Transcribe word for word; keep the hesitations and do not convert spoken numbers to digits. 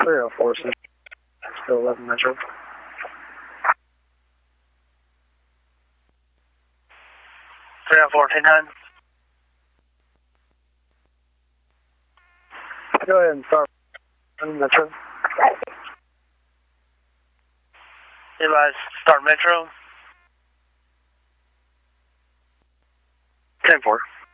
three oh four, six, still eleven Metro. three oh four, ten nine. Go ahead and start Metro. Advise, start Metro. ten four.